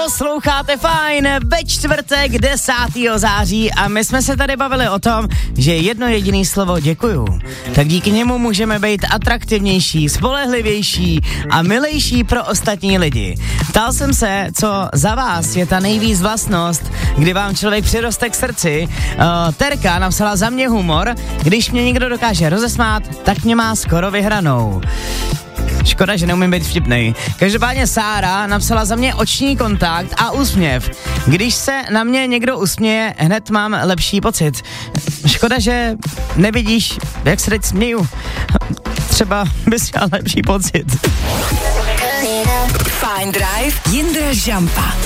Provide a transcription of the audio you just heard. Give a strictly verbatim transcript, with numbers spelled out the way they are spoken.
Posloucháte Fajn ve čtvrtek desátého září a my jsme se tady bavili o tom, že jedno jediné slovo děkuju. Tak díky němu můžeme být atraktivnější, spolehlivější a milejší pro ostatní lidi. Ptal jsem se, co za vás je ta nejvíc vlastnost, kdy vám člověk přiroste k srdci. Uh, Terka napsala za mě humor, když mě někdo dokáže rozesmát, tak mě má skoro vyhranou. Škoda, že neumím být vtipnej. Každopádně Sára napsala za mě oční kontakt a úsměv. Když se na mě někdo usměje, hned mám lepší pocit. Škoda, že nevidíš, jak se teď směju. Třeba bys měl lepší pocit. Fajn Drive, Jindra Žampa.